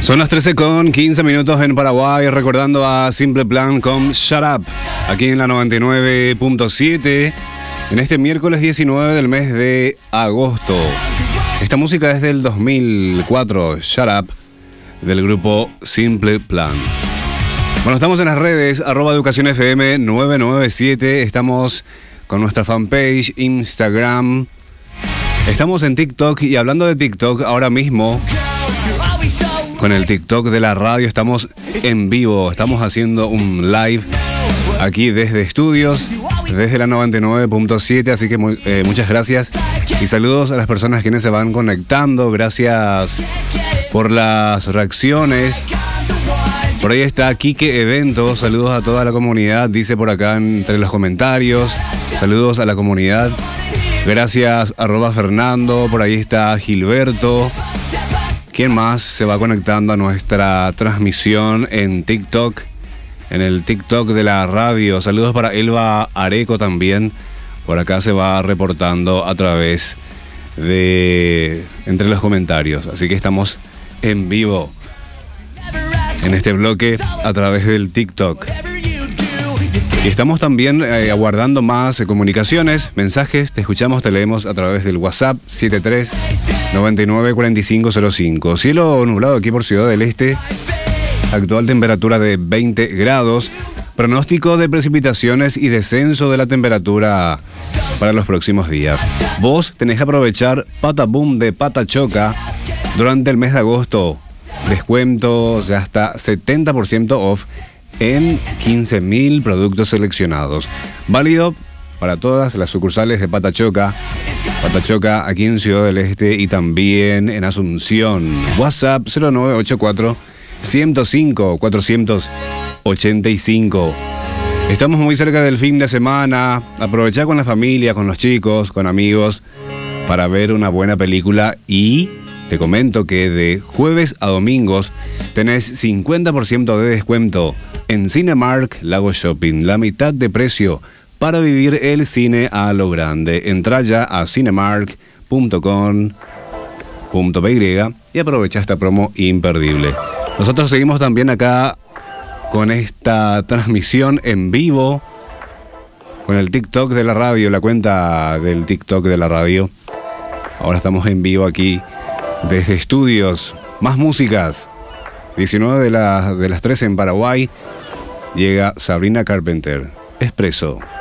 Son las 13:15 en Paraguay, recordando a Simple Plan con Shut Up, aquí en la 99.7, en este miércoles 19 del mes de agosto. Esta música es del 2004, Shut Up, del grupo Simple Plan. Bueno, estamos en las redes, @educacionfm 997, estamos con nuestra fanpage, Instagram, estamos en TikTok, y hablando de TikTok, ahora mismo, con el TikTok de la radio, estamos en vivo, estamos haciendo un live aquí desde estudios, desde la 99.7, así que muchas gracias y saludos a las personas quienes se van conectando, gracias por las reacciones. Por ahí está Quique Evento, saludos a toda la comunidad, dice por acá entre los comentarios, saludos a la comunidad, gracias @Fernando, por ahí está Gilberto. ¿Quién más se va conectando a nuestra transmisión en TikTok? En el TikTok de la radio. Saludos para Elba Areco también. Por acá se va reportando a través de entre los comentarios. Así que estamos en vivo en este bloque a través del TikTok. Y estamos también aguardando más comunicaciones, mensajes. Te escuchamos, te leemos a través del WhatsApp 73 99 4505. Cielo nublado aquí por Ciudad del Este. Actual temperatura de 20 grados. Pronóstico de precipitaciones y descenso de la temperatura para los próximos días. Vos tenés que aprovechar Pata Boom de Pata Choca durante el mes de agosto. Descuentos de hasta 70% off en 15.000 productos seleccionados. Válido para todas las sucursales de Pata Choca aquí en Ciudad del Este y también en Asunción. WhatsApp 0984 105 485. Estamos muy cerca del fin de semana. Aprovechá con la familia, con los chicos, con amigos, para ver una buena película. Y te comento que de jueves a domingos tenés 50% de descuento en Cinemark Lago Shopping, la mitad de precio para vivir el cine a lo grande. Entrá ya a cinemark.com.py y aprovecha esta promo imperdible. Nosotros seguimos también acá con esta transmisión en vivo, con el TikTok de la radio, la cuenta del TikTok de la radio. Ahora estamos en vivo aquí desde estudios. Más músicas. 19 de las 13 en Paraguay. Llega Sabrina Carpenter. Expreso.